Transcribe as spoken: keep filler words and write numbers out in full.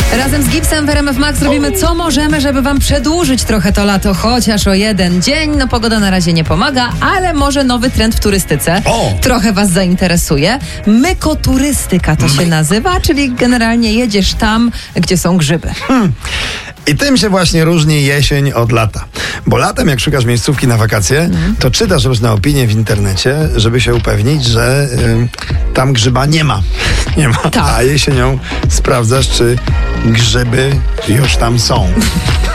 Razem z Gipsem w R M F Max robimy co możemy, żeby wam przedłużyć trochę to lato, chociaż o jeden dzień. No pogoda na razie nie pomaga, ale może nowy trend w turystyce O! trochę was zainteresuje. Mykoturystyka to się nazywa, czyli generalnie jedziesz tam, gdzie są grzyby. Hmm. I tym się właśnie różni jesień od lata. Bo latem, jak szukasz miejscówki na wakacje, mm. to czytasz różne opinie w internecie, żeby się upewnić, że y, tam grzyba nie ma. nie ma. Tak. A jesienią sprawdzasz, czy grzyby już tam są.